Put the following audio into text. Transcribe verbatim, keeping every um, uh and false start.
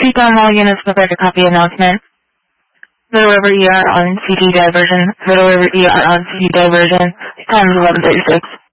Seatbelt all units prepare to copy announcement. Middle River E R on C D diversion. Middle River E R on C D diversion. Time is eleven thirty-six.